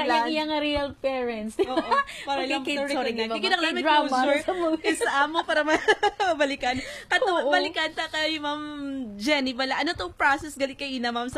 Kaya iya nga real parents. Oo, para lang to reconnect. Hindi lang may drama closure. Isa mo para mabalikan. Kato, balikan ta kay Ma'am Jenny bala. Ano tong process gali kay ina Ma'am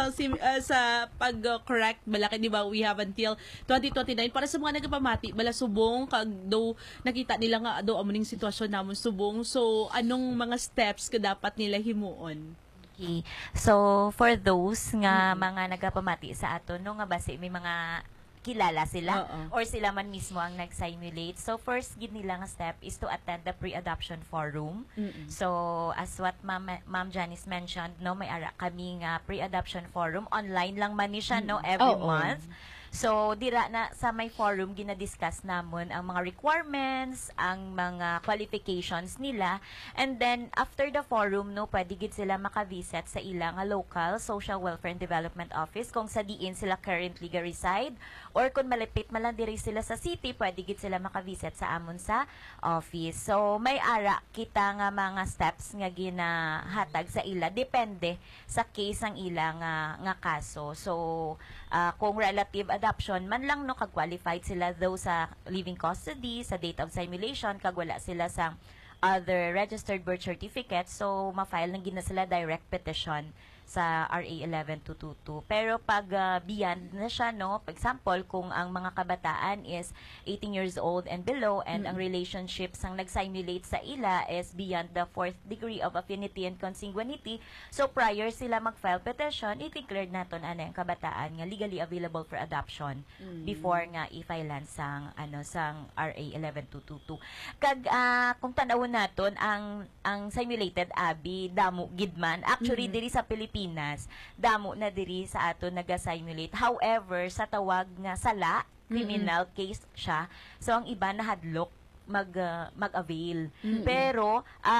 sa pag-correct bala kay di ba we have until 2029 para sa mga nagpamati bala subong kag do nakita nila nga do amo ning sitwasyon namon subong. So anong mga steps ka dapat nila himuon? Okay. So, for those nga mga nagapamati sa ato, no nga basi may mga kilala sila or sila man mismo ang nag-simulate. So, first gid nila nga step is to attend the pre-adoption forum. So, as what Ma'am Janice mentioned, no, may ara kami nga pre-adoption forum. Online lang man ni siya, no, every month. So, dira na sa may forum, ginadiscuss namon ang mga requirements, ang mga qualifications nila. And then, after the forum, no, pwede gid sila makavisit sa ilang local social welfare and development office kung sa diin sila currently reside. Or kung malapit man lang diri sila sa city, pwede gid sila makavisit sa amon sa office. So, may ara kita nga mga steps nga ginahatag sa ila. Depende sa case ang ila nga kaso. So, kung relative adoption man lang no kag-qualified sila though sa living custody, sa date of simulation, kag wala sila sa other registered birth certificate, so ma-file lang gina sila direct petition sa RA 11222. Pero pag beyond na siya, no, for example, kung ang mga kabataan is 18 years old and below and ang relationships ang nag-simulate sa ila is beyond the 4th degree of affinity and consanguinity, so prior sila mag-file petition, i-declare naton ana ang kabataan nga legally available for adoption before nga i-filean sang sang RA 11222. Kag kung tan-awon naton ang simulated abi damo gidman actually diri sa Pilipinas damo na diri sa ato naga-simulate. However, sa tawag nga sala, criminal case siya. So ang iba nahadlok mag-avail. Pero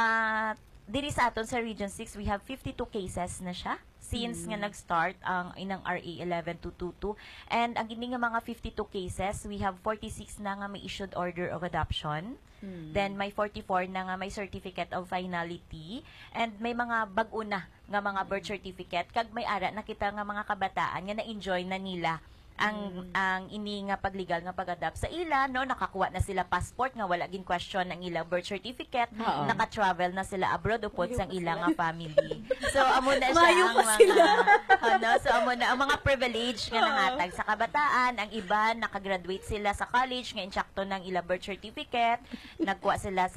diri sa aton sa Region 6 we have 52 cases na siya since nga nag-start ang inang RA 11222. And ang ini nga mga 52 cases, we have 46 na nga may issued order of adoption. Then may 44 na nga may certificate of finality, and may mga bag-o na nga mga birth certificate kag may ara nakita nga mga kabataan nga na-enjoy na nila ang ini nga paglegal nga pag-adopt sa ila, no, nakakuha na sila passport nga wala gin question ang ilang birth certificate, naka-travel na sila abroad upod sang ilang nga family. So amo na siya ang mga so amo na ang mga privilege nga nangatag sa kabataan. Ang iba nakagraduate sila sa college nga insakto ng ilang birth certificate, nagkuha sila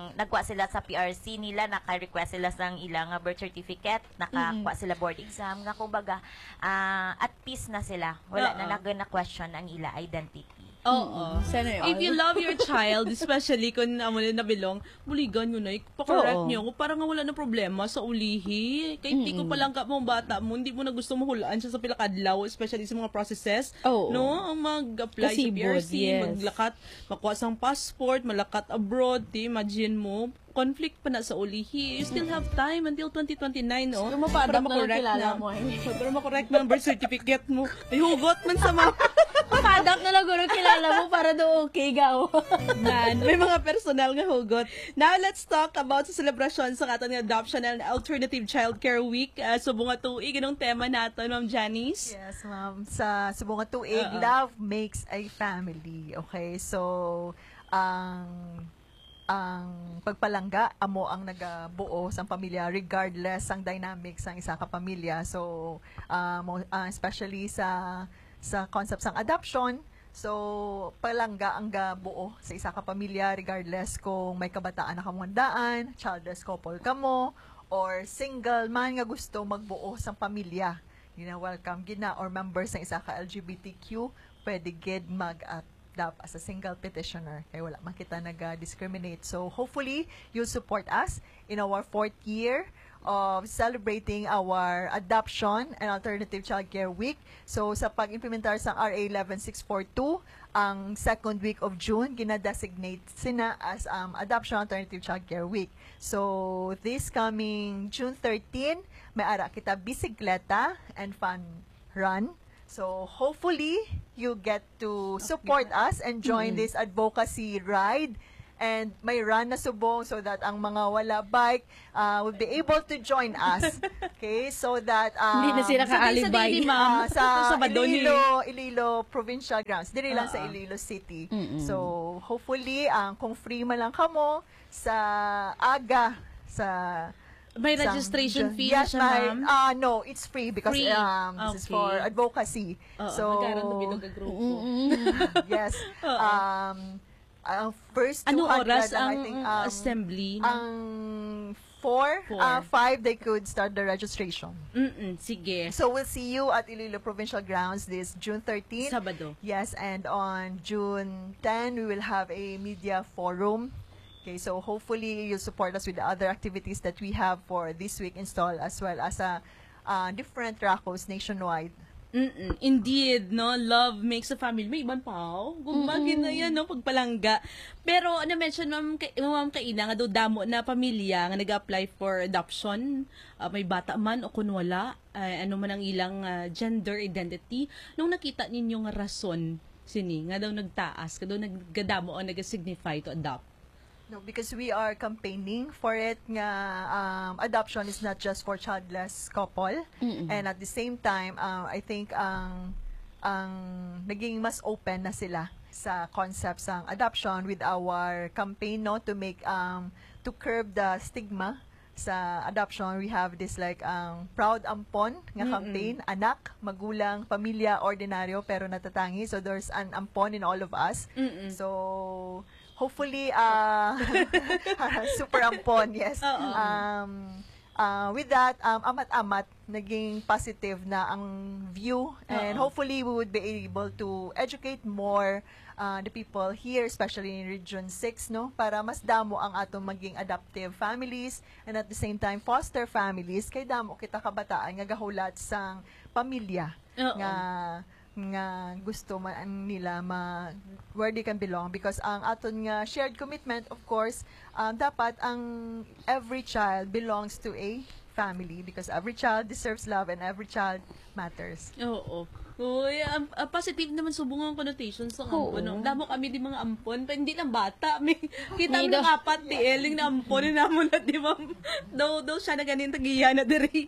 sa PRC nila, naka-request sila sang ilang birth certificate, nakakuha sila board exam nga kumbaga at peace na sila, wala na na question ang ila identity. Oo. If you love your child, especially kung amo na nabilong, buligan nyo na, pakorek nyo, parang nga wala na problema sa ulihi. Kaya hindi ko palang ka mong bata mo, hindi mo na gusto mahulaan siya sa pilakadlaw, especially sa mga processes. No? Ang mag-apply sa PRC, maglakat, makuha sang passport, malakat abroad, imagine mo, conflict pa na sa ulihi. You still have time until 2029, no? So, para makorek na. Para makorek na ang birth certificate mo. Ay, hugot man sa mga... Padak na lang guro kilala mo para do okay gaw. May mga personal nga hugot. Now, let's talk about sa celebration sa ating Adoption and Alternative Childcare Week. Subong nga tuig, anong tema natin, Ma'am Janice? Yes, ma'am. Sa subong nga tuig, love makes a family. Okay, so, ang pagpalangga amo ang nagabuo sang pamilya regardless ang dynamics sang isa ka pamilya. So especially sa concept sang adoption, so palangga ang gabuo sa isa ka pamilya regardless kung may kabataan na kamundaan, childless couple kamo, or single man nga gusto magbuo sang pamilya. Welcome gina, or members ng isa ka LGBTQ, pwede gid as a single petitioner. Kaya wala makita nag-discriminate. So hopefully, you'll support us in our 4th year of celebrating our Adoption and Alternative Childcare Week. So sa pag-implementar sa RA 11642, ang 2nd week of June, gina-designate sina as Adoption Alternative Childcare Week. So this coming June 13, may ara kita bisikleta and fun run. So hopefully, you get to support us and join this advocacy ride and may run na subong so that ang mga wala bike will be able to join us. Okay, so that Hindi na sila ka-alibay. sa Sabado ni. Iloilo Provincial Grounds, diri lang sa Iloilo City. So hopefully kung free man lang kamo sa aga sa May registration fee yes, siya, ma'am? no, it's free because Free. this is for advocacy. So yes. First 200, Anong oras I ang think, assembly? ang 4, 5, they could start the registration. Sige. So we'll see you at Iloilo Provincial Grounds this June 13. Sabado. Yes, and on June 10, we will have a media forum. Okay, so hopefully you'll support us with the other activities that we have for this week install as well as different RACOs nationwide. Indeed, no? Love makes a family. May iban pa, gumagin na yan, no? Pagpalangga. Pero, na-mention, Ma'am Kaina, nga daw damo na pamilya nga nag-apply for adoption. May bata man o kung wala, ano man ang ilang gender identity. Nung nakita ninyo nga rason, sini, nga daw nagtaas, nga daw naggadamo o nag-signify to adopt. No, because we are campaigning for it nga adoption is not just for childless couple, and at the same time I think ang naging mas open na sila sa concepts ng adoption with our campaign, no, to make to curb the stigma sa adoption. We have this like proud ampon nga campaign, anak, magulang, pamilya, ordinaryo pero natatangi, so there's an ampon in all of us. So hopefully, super ampon, yes. With that, amat-amat, naging positive na ang view, and hopefully we would be able to educate more the people here, especially in Region 6, no, para mas damo ang atong maging adoptive families, and at the same time, foster families, kay damo kita kabataan nga gahulat sang pamilya nga gusto man nila where they can belong, because ang aton nga shared commitment, of course, dapat ang every child belongs to a family, because every child deserves love and every child matters. Oo. Uy, positive naman subong ang connotation sa ampon. No? Damo kami di mga ampon, pa hindi lang bata. May, kita mo ng apat di eling na ampon na mo na di ba? Daw siya na ganin tagiya na diri.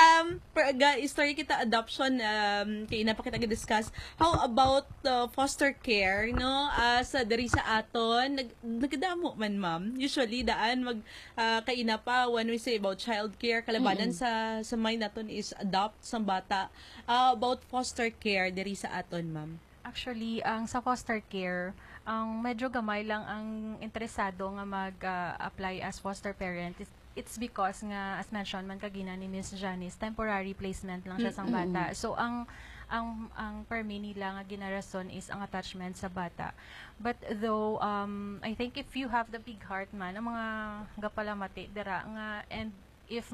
Story kita adoption, kaya napakita discuss. How about foster care, no? Sa diri sa aton, nagdamo man, ma'am. Usually daan kaina pa when we say about child care, kalabanan sa mind naton is adopt sang bata. About foster care diri sa aton, ma'am? Actually, ang sa foster care, ang medyo gamay lang ang interesado nga mag-apply as foster parent. It's because nga, as mentioned man kagina ni Miss Janice, temporary placement lang siya sang bata. So, ang permi nila nga ginarason is ang attachment sa bata. But though, I think if you have the big heart man, ang mga gapalamati, dira nga, and if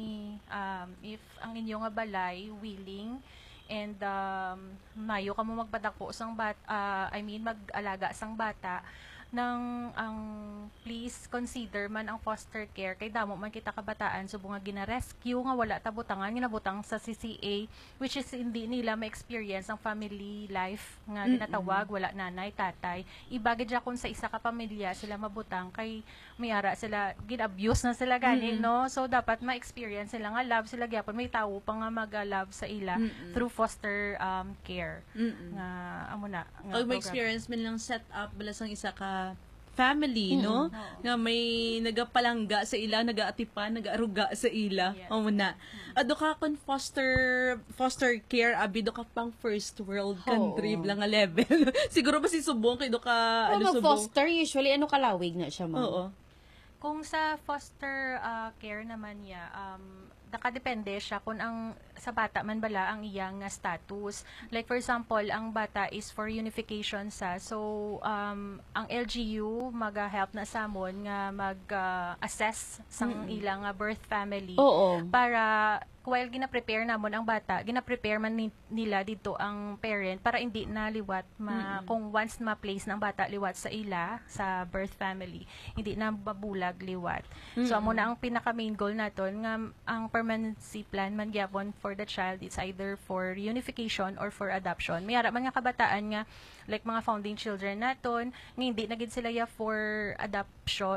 ang inyo nga balay willing and mayo ka mo magpadako sang mag-alaga sang bata nang please consider man ang foster care kay damo man kita kabataan subong nga gina-rescue nga wala tabutangan ginabutang sa CCA, which is hindi nila ma-experience ang family life nga ginatawag, wala nanay tatay, ibagid ja kun sa isa ka pamilya sila mabutang kay mayara sila gin-abuse na sila gani, no, so dapat ma-experience sila nga love sila gyapon, may tawo pa nga mag-love sa ila through foster care nga amo na nga pag ma-experience man lang set up balasang isa ka family, no? Nga may nagapalangga sa ila, nagaatipan, nagaaruga sa ila. Yes. Na. Ado ka kon foster care, abi do ka pang first world country lang nga level. Siguro ba si subong kay do ka Ano subong? foster, usually, kalawig na siya, ma'am? Oo. Kung sa foster care naman niya, nakadepende siya kung sa bata man bala ang iyang status. Like for example, ang bata is for unification so ang LGU mag-help na samon nga mag-assess sang ilang birth family Oo. para while gina-prepare namon ang bata, gina-prepare man nila dito ang parent para hindi na liwat kung once ma-place ng bata liwat sa ila sa birth family, hindi na mabulag liwat. So amo na ang pinaka main goal naton nga ang permanency plan man gyapon for the child, it's either for reunification or for adoption. May ara man nga kabataan nga like mga founding children naton nga hindi na gid sila ya for adoption,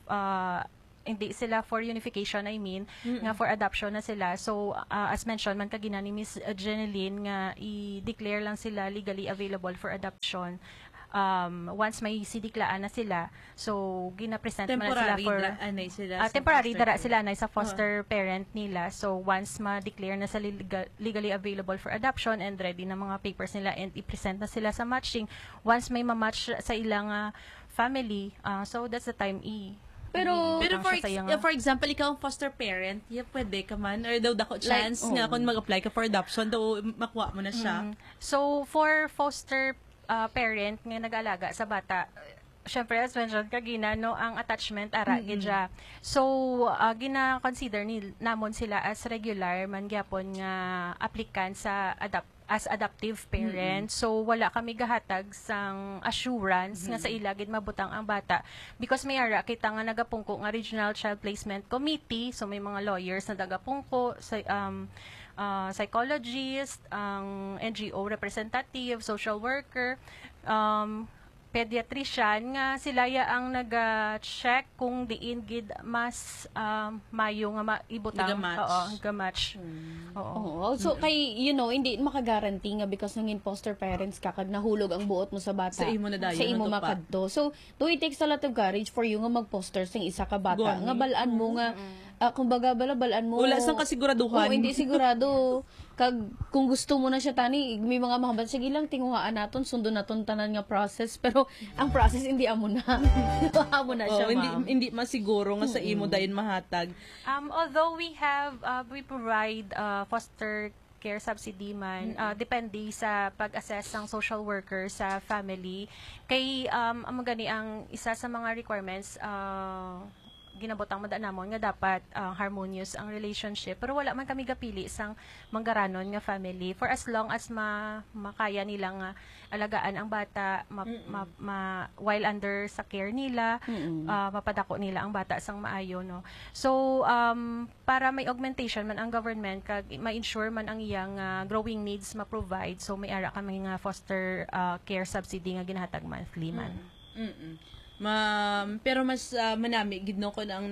hindi sila for unification, I mean, nga for adoption na sila. So, as mentioned, man kagina ni Miss Jeneline nga i-declare lang sila legally available for adoption. Once may sidiklaan na sila, so gina-present man na sila for temporary dara sila na sa foster parent nila. So once ma-declare na sila legally available for adoption and ready na mga papers nila and i-present na sila sa matching, once may ma-match sa ilang family, so that's the time Pero for example, ikaw ang foster parent, pwede ka man, or daw dako chance nga kung mag-apply ka for adoption, daw makuha mo na siya. So, for foster parent nga nag-alaga sa bata, syempre, as mentioned, kagina, no, ang attachment, ara, gidya. So, gina-consider namon sila as regular, man gyapon nga applicant sa as adoptive parent. So, wala kami gahatag sang assurance nga sa ilagid mabutang ang bata. Because may ara, kita nga nagapungko nga Regional Child Placement Committee. So, may mga lawyers na nagapungko, psychologist, ang NGO representative, social worker, pediatrician nga sila ya ang nag-check kung diin gid mas mayo nga maibutang gamatch. Oo. So kay hindi makagaranti nga because ng foster parents ka kag nahulog ang buot mo sa bata. Sa imo na dayon. Sa imo makadto. So it takes a lot of courage for you nga mag-foster sing isa ka bata. Nga balaan mo nga kumbaga balaan mo. Wala sang kasiguraduhan. Hindi sigurado. Kag kung gusto mo na siya tani, may mga mahabat sige lang tinguhaan naton, sundo naton tanan nga process, pero ang process hindi amo na. Amo na siya, hindi masiguro nga sa imo dayon mahatag. Although we provide foster care subsidy man, depende sa pag-assess ng social worker sa family. Kay amo gani ang isa sa mga requirements ginabotang namon nga dapat harmonious ang relationship, pero wala man kami gapili sang manggaranon nga family for as long as makaya nilang alagaan ang bata while under sa care nila, mapadako nila ang bata sang maayo, no. So para may augmentation man ang government kag ma-ensure man ang iyang growing needs ma-provide, so may ara kami nga foster care subsidy nga ginahatag monthly man. Pero mas manami gidno ko ang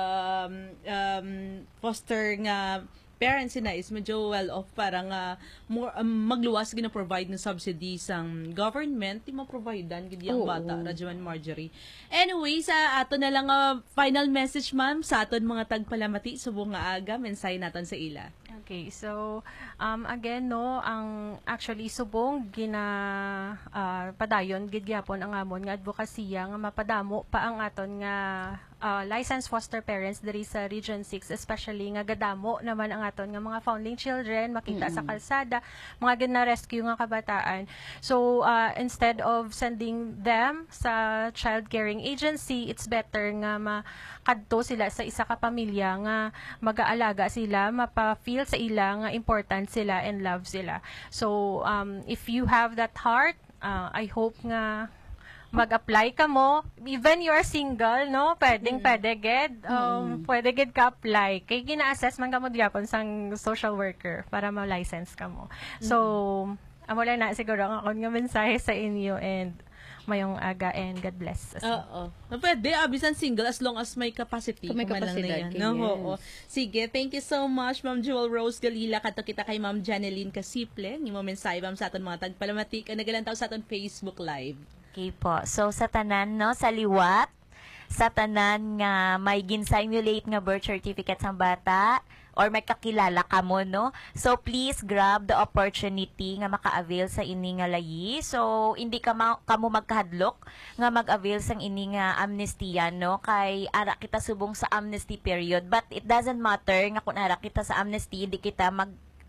foster nga parents na is medyo well off, parang more magluwas gina-provide ng subsidy sang government, di mo-providean gid yung bata, Rajuan Marjorie. Anyway, sa ato na lang final message, ma'am, sa aton mga tagpalamati subong nga aga mensahe naton sa ila. Okay, so again, no, ang actually subong padayon gid gyapon ang amon nga advokasya nga mapadamo pa ang aton nga licensed foster parents diri sa Region 6, especially nga gadamo naman ang aton nga mga founding children makita sa kalsada, mga gina-rescue nga kabataan. So instead of sending them sa child caring agency, it's better nga makadto sila sa isa ka pamilya nga mag-aalaga sila, mapa-feel sa ila nga important sila and love sila. So if you have that heart, I hope nga mag-apply ka mo, even you are single, no, pwede gid, pwede gid ka apply, kay gina-assess man ka mo gyapon sang social worker para ma-license ka mo. So amo lang na siguro ang akong nga mensahe sa inyo, and mayong aga and God bless. Pwede, abisan single as long as may capacity. May kapasidad. Sige, thank you so much, Ma'am Jewel Rose Galila. Kato kita kay Ma'am Janeline Casiple. Ng mga mensahe, ma'am, sa aton mga tagpalamati. Nagalantaw sa aton Facebook Live. Okay po. So, sa tanan, no, sa liwat, sa tanan nga may gin-simulate nga birth certificate sa bata, or may kakilala ka mo, no? So, please grab the opportunity nga maka-avail sa ini nga layi. So, hindi kamo magkahadlok nga mag-avail sang ini nga amnesty, no? Kay ara kita subong sa amnesty period. But it doesn't matter nga kung ara kita sa amnesty, hindi kita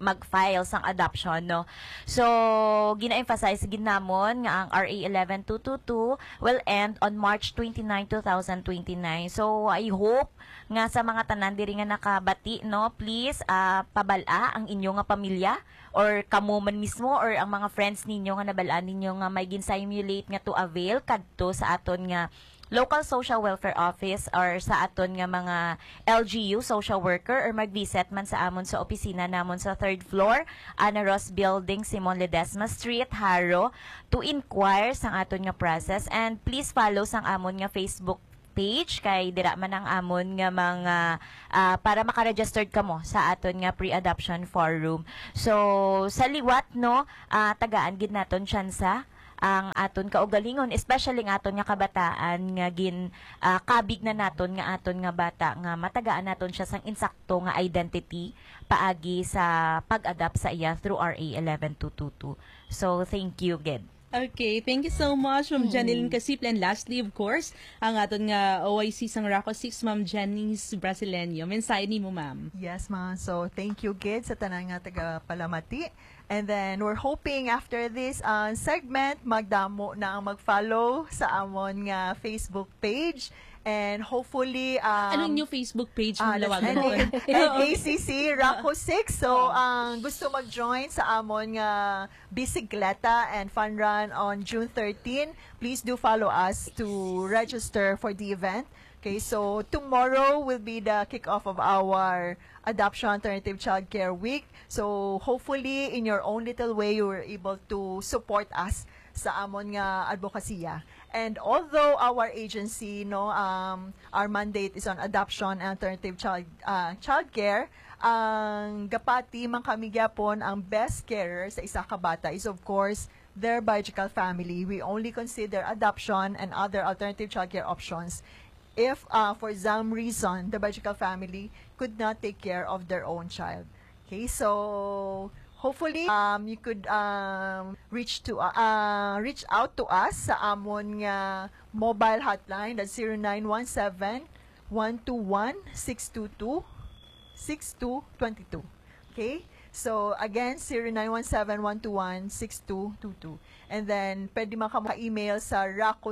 mag-file sang adoption, no. So gina-emphasize ginamon nga ang RA 11222 will end on March 29, 2029. So I hope nga sa mga tanan diri nga nakabati, no, please pabala ang inyo nga pamilya or kamo man mismo or ang mga friends ninyo nga nabalaan ninyo nga may gin-simulate nga to avail kadto sa aton nga local social welfare office or sa aton nga mga LGU social worker or mag-visit man sa amon sa opisina namon sa 3rd floor Ana Ross Building, Simon Ledesma Street, Haro, to inquire sang aton nga process. And please follow sang amon nga Facebook page kay dira man ang amon nga mga para maka-registered kamo sa aton nga pre-adoption forum. So sa liwat, no, tagaan gid naton tsansa ang aton kaugalingon, especially ng aton nga kabataan nga kabig na naton nga aton nga bata nga matagaan naton siya sang insakto nga identity paagi sa pag-adapt sa iya through RA 11222. So thank you, Ged. Okay, thank you so much, Ma'am Janeline Casiple. And lastly, of course, ang aton nga OIC sang RACO 6, Ma'am Janice Brasileño. Mensahe ni mo, ma'am. Yes, ma'am. So, thank you, Gid, sa tanan nga taga-Palamati. And then, we're hoping after this segment, magdamo na ang mag-follow sa amon nga Facebook page. And hopefully, ano yung Facebook page mo lawagan mo? NACC RACO 6. So, gusto mag-join sa amon nga bisikleta and fun run on June 13. Please do follow us to register for the event. Okay, so tomorrow will be the kick-off of our Adoption Alternative Childcare Week. So, hopefully, in your own little way, you were able to support us sa amon nga advokasya. And although our agency, no, our mandate is on adoption and alternative childcare, ang gapati man kami gyapon ang best carer sa isa ka bata is of course their biological family. We only consider adoption and other alternative childcare options if for some reason the biological family could not take care of their own child. Okay, so hopefully you could reach out to us sa amon nga mobile hotline, that's 0917-121-622 6222. Okay, so again 0917-121-6222. And then pwede man ka email sa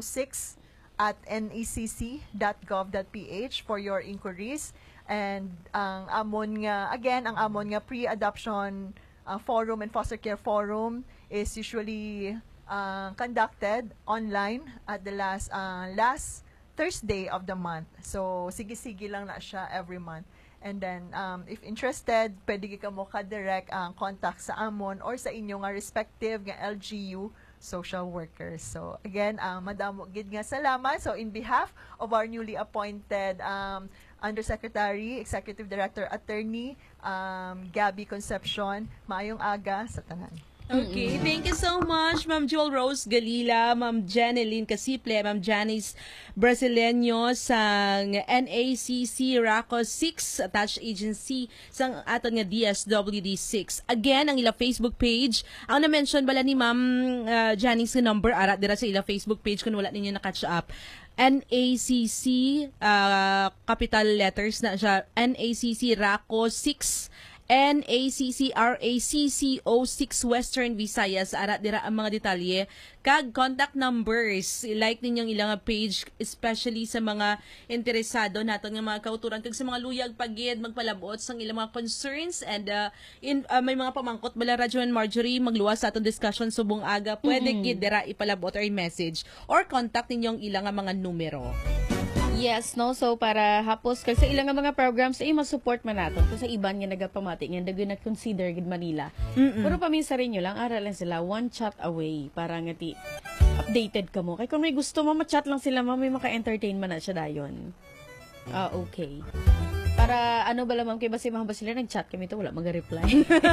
raco6@necc.gov.ph for your inquiries. And ang amon nga pre-adoption forum and foster care forum is usually conducted online at the last Thursday of the month. So sige-sige lang na siya every month. And then if interested, pwede ka mo ka-direct contact sa amon or sa inyo nga respective nga LGU social workers. So again, madamo gid nga salamat. So in behalf of our newly appointed Undersecretary, Executive Director, Attorney Gabby Concepcion, maayong aga sa tanan. Okay, thank you so much, Ma'am Jewel Rose Galila, Ma'am Janeline Casiple, Ma'am Janice Brasileño sang NACC RACO 6 attached agency sang aton nga DSWD6. Again, ang ila Facebook page, ang na-mention bala ni Ma'am Janice nga number ara dira sa ila Facebook page kung wala ninyo na-catch up. NACC capital letters na siya, NACC RACO 6, NACC RACCO 6 Western Visayas. Ara dira ang mga detalye kag contact numbers. Like ninyong ilang page, especially sa mga interesado naton nga mga kauturan kag sa mga luyag pagid magpalabot sang ilang mga concerns. And may mga pamangkot bala Radyo and Marjorie magluwas sa atong discussion subong aga. Pwede gid dira ipalabot or message or contact ninyong ilang mga numero. Yes, no? So, para hapos, kasi ilang nga mga programs, ma-support man natin. Kung sa iban nga nagapamati, nga nag-consider gid Manila. Pero paminsa rin nyo lang, aralan sila, one chat away, para nga updated ka mo. Kaya kung may gusto mo, ma-chat lang sila, may maka-entertain man na siya dayon. Okay. Para ano ba lamang kay basi mahaba sila nag-chat kami to wala mag-reply.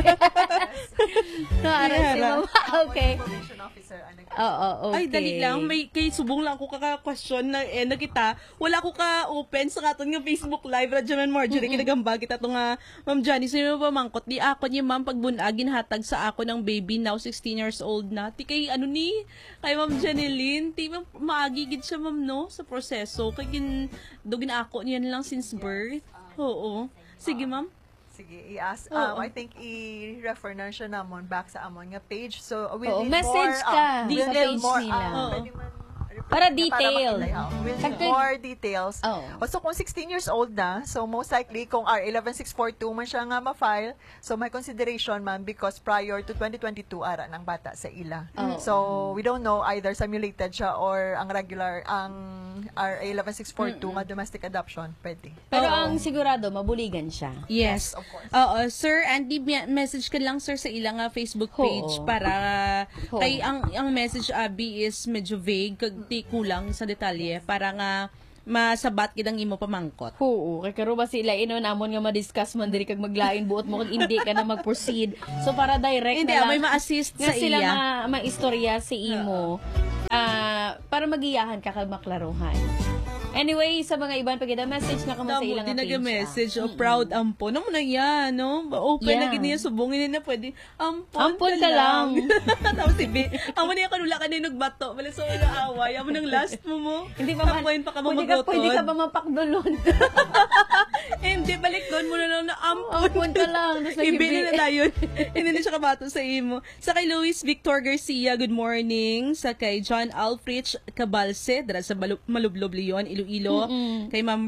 No, okay. Oo, okay. Ay, dali lang. May kay subong lang ko kaka-question na nakita. Wala ko ka-open sa katon nga Facebook Live Radyo and Marjorie. Kinagamba kita to nga Ma'am Johnny. Sino ba mangkot? Di ako niya ma'am pagbunagin hatag sa ako ng baby now 16 years old na. Ti kay ano ni? Kay Ma'am Janeline. Ti maagigid siya ma'am no sa proseso. Kay dugin ako niyan lang since birth. Oo. Sige, ma'am. Sige, i-ask. I think i-refer na siya namon back sa amon nga page. So, we'll need message more, ka we'll sa need page more, nila. pwede man Para detail. We'll need more details. So, kung 16 years old na, so most likely, kung R11642 man siya nga ma-file, so may consideration man because prior to 2022, ara ng bata sa ila. So, we don't know either simulated siya or ang regular, ang RA11642 nga domestic adoption, pwede. Pero ang sigurado, mabuligan siya. Yes. Of course. Sir, Andy, message ka lang, sir, sa ilang Facebook page para kay ang message, Abby, is medyo vague, di kulang sa detalye, para nga masabat kidang imo pamangkot. Oo, kay karon ba sila namon nga ma-discuss man diri kag maglain buot mo kag hindi ka na mag-proceed. So para direct Hindi, na lang may ma-assist nga sa sila iya. ma-istorya si imo. Para magiyahan ka kag maklaruhan. Anyway, sa mga iban pagida message na kamo sa ilang page. Message proud ampo. Namo na yan, no? Open na gini subungin na pwede. Ampon ka lang. Tapos sibi. Amo niya kanula ka na nagbato. Bala sa wala away. Amo nang last mo. Hindi pa man pa ka mamagotod. Pwede ka ba mapakdulon? Hindi, balik doon mo na lang na ampon ka lang. Ibili na tayo. Hindi na siya kabato sa imo. Sa kay Luis Victor Garcia, good morning. Sa kay John Alfrich Cabalce, dara sa Malublob Leon, Iloilo. Kay Ma'am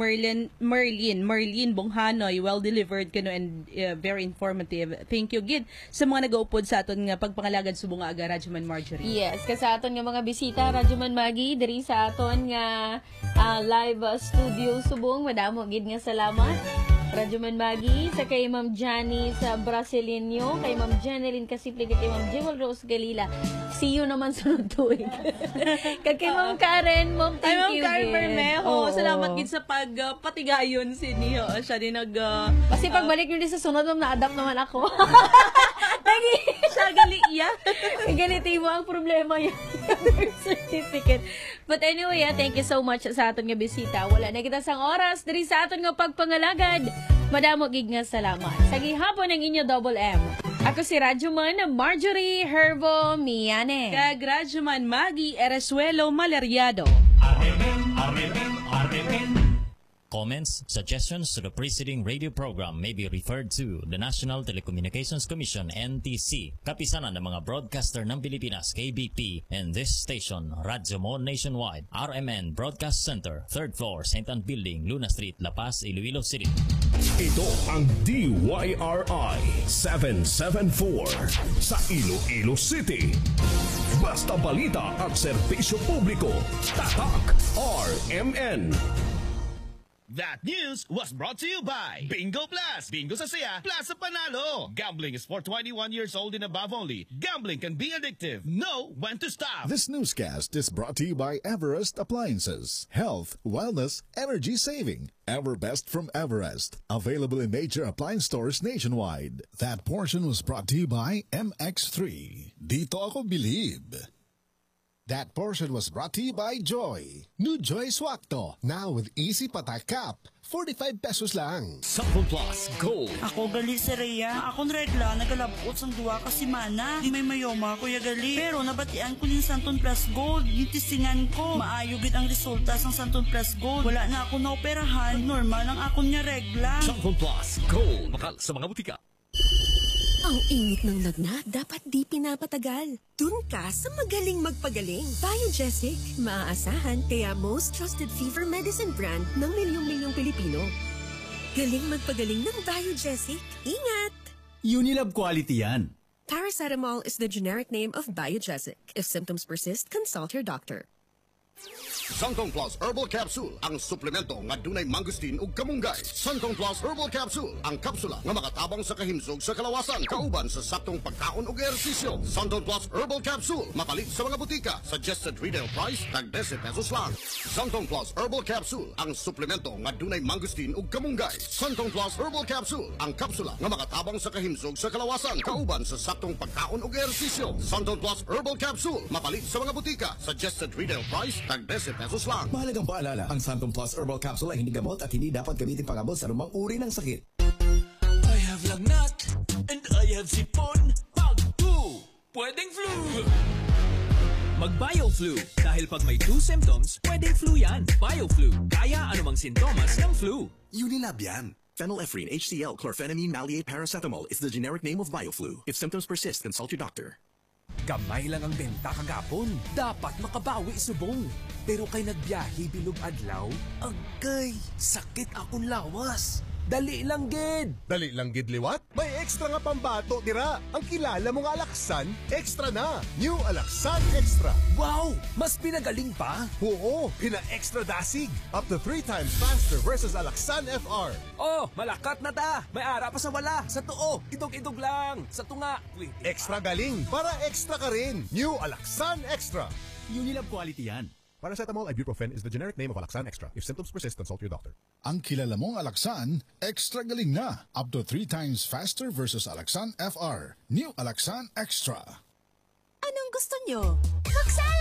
Merlin Bonghanoy, well delivered kano and very informative. Thank you gid sa mga nagaupod sa aton nga pagpangalagad subong nga aga Radyoman Marjorie. Yes, kasi sa aton nga mga bisita Radyoman Magi diri sa aton nga live studio subong, madamo gid nga salamat. Radyoman Magi, sa kay Ma'am Johnny sa Brasileño, kay Ma'am Janeline Kasiple, kay Ma'am Jewel Rose Galila. See you naman sunod tuig. Kay Ma'am Karen, Ma'am, thank you. Ma'am Karen Bermejo, salamat gid sa pagpatigayon si niyo. Siya din kasi pagbalik nyo din sa sunod, Ma'am, na-adapt naman ako. Siya gali iya. Ganiti mo ang problema yung certificate. But anyway, thank you so much sa aton nga bisita. Wala na kita sang oras diri sa aton nga pagpangalagad. Madamo gig nga salamat. Sa gihapon ang inyo Double M. Ako si Radyoman Marjorie Herbo Miane. Kag Radyoman Magi Eresuelo Maleriado. Comments, suggestions to the preceding radio program may be referred to the National Telecommunications Commission, NTC, kapisanan ng mga broadcaster ng Pilipinas, KBP, and this station, Radyo Mo Nationwide, RMN Broadcast Center, 3rd floor, St. Anne Building, Luna Street, La Paz, Iloilo City. Ito ang DYRI 774 sa Iloilo City. Basta balita at serbisyo publiko, tatak RMN. That news was brought to you by Bingo Plus. Bingo sa saya, plus sa panalo. Gambling is for 21 years old and above only. Gambling can be addictive. Know when to stop. This newscast is brought to you by Everest Appliances. Health, wellness, energy saving. Everbest from Everest. Available in major appliance stores nationwide. That portion was brought to you by MX3. Dito ako believe. That portion was brought to you by Joy. New Joy Swakto. Now with easy patak cap. 45 pesos lang. Sample Plus Gold. Ako gali si Rhea. Akong regla, nagalabot sang duwa kasi mana. Di may mayoma, kuya gali. Pero nabatian ko yung Santon Plus Gold. Yung tisingan ko. Maayogit ang resulta sang Santon Plus Gold. Wala na ako naoperahan. Normal ang akong niya regla. Sample Plus Gold. Bakal sa mga butika. Ang init ng lagnat, dapat di pinapatagal. Dun ka sa magaling magpagaling. Biogesic, maaasahan kaya most trusted fever medicine brand ng milyong-milyong Pilipino. Galing magpagaling ng Biogesic. Ingat! Unilab quality yan. Paracetamol is the generic name of Biogesic. If symptoms persist, consult your doctor. Sangtong Plus Herbal Capsule, ang suplemento nga dunay mangustin ug kamunggay. Sangtong Plus Herbal Capsule, ang kapsula nga makatabang sa kahimsog sa kalawasan, kauban sa saktong pagkaon ug ehersisyo. Sangtong Plus Herbal Capsule, mapalit sa mga butika. Suggested retail price tag 10 pesos lang. Sangtong Plus Herbal Capsule, ang suplemento nga dunay mangustin ug kamunggay. Sangtong Plus Herbal Capsule, ang kapsula nga makatabang sa kahimsog sa kalawasan, kauban sa saktong pagkaon ug ehersisyo. Sangtong Plus Herbal Capsule, mapalit sa mga butika. Suggested retail price tag 10 pesos lang. Mahalagang paalala, ang Santon Plus Herbal Capsule ay hindi gamot at hindi dapat gamitin pangabot sa anumang uri ng sakit. I have lagnat and I have sipon. Pag 2, pwedeng flu. Mag-BioFlu. Dahil pag may 2 symptoms, pwedeng flu yan. BioFlu. Kaya anumang sintomas ng flu. Unilab yan. Phenylephrine, HCl, chlorphenamine, maleate, paracetamol is the generic name of BioFlu. If symptoms persist, consult your doctor. Gamay lang ang benta kagapon. Dapat makabawi subong. Pero kay nagbiyahe bilog adlaw, agay, sakit akong lawas. Dali lang gid. Dali lang gid liwat? May extra nga pambato dira. Ang kilala mong Alaksan, extra na. New Alaksan Extra. Wow! Mas pinagaling pa? Oo, pina-extra dasig. Up to 3 times faster versus Alaksan FR. Oh, malakat na ta. May ara pa sa wala. Sa tuo, idog-idog lang. Sa tunga, extra galing para extra ka rin. New Alaksan Extra. Unilab quality yan. Paracetamol ibuprofen is the generic name of Alaksan Extra. If symptoms persist, consult your doctor. Ang kilala mong Alaksan, extra galing na. Up to 3 times faster versus Alaksan FR. New Alaksan Extra. Anong gusto nyo? Magsala!